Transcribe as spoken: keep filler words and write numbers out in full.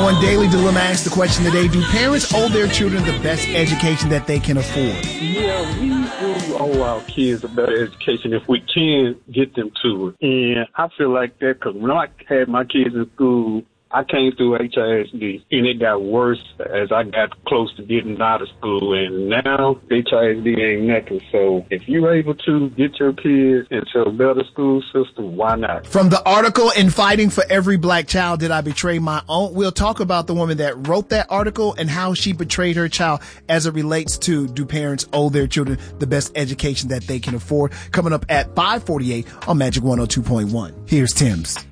On Daily Dilemma asks the question today, do parents owe their children the best education that they can afford? Yeah, we do owe our kids a better education if we can get them to it. And I feel like that because when I had my kids in school, I came through H I S D, and it got worse as I got close to getting out of school. And now H I S D ain't nothing. So if you're able to get your kids into a better school system, why not? From the article, In Fighting for Every Black Child, Did I Betray My Own? We'll talk about the woman that wrote that article and how she betrayed her child as it relates to, do parents owe their children the best education that they can afford? Coming up at five forty-eight on Magic one oh two point one. Here's Tim's.